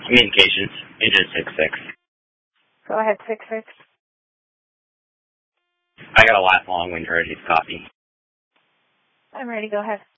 Communications, Agent 66. Go ahead, 66. I got a laugh long when you're ready to copy. I'm ready, go ahead.